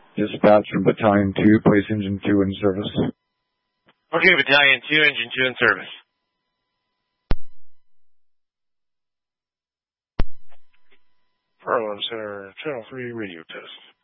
Dispatch from Battalion 2, place Engine 2 in service. Okay, Battalion 2, Engine 2 in service. Farland Center, Channel 3 radio test.